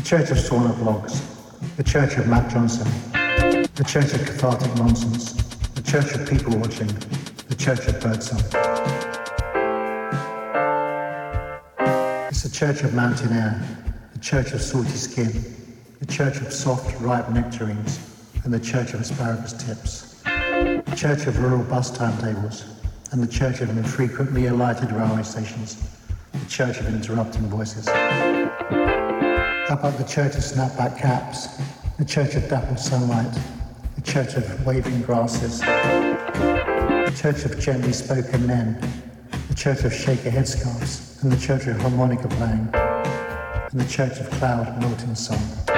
Church of Sawn Up Logs, the Church of Matt Johnson, the Church of Cathartic Nonsense, the Church of People Watching, the Church of Birdsong. It's the Church of Mountain Air, the Church of Salty Skin, the Church of Soft, Ripe Nectarines, and the Church of Asparagus Tips, the Church of Rural Bus Timetables, and the Church of Infrequently Alighted Railway Stations, the Church of Interrupting Voices. How about the Church of Snapback Caps, the Church of Dappled Sunlight, the Church of Waving Grasses, the Church of Gently Spoken Men, the Church of Shaker Headscarves, and the Church of Harmonica Playing, and the Church of Cloud Melting Song.